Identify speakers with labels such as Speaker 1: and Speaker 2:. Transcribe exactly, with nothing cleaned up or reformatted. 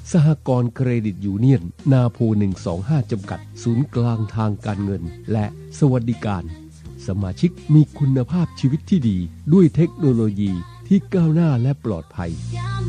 Speaker 1: สหกรณ์เครดิตยูเนียนนาโพหนึ่งสองห้าจำกัดศูนย์กลางทางการเงินและสวัสดิการสมาชิกมีคุณภาพชีวิตที่ดีด้วยเทคโนโลยีที่ก้าวหน้าและปลอดภัย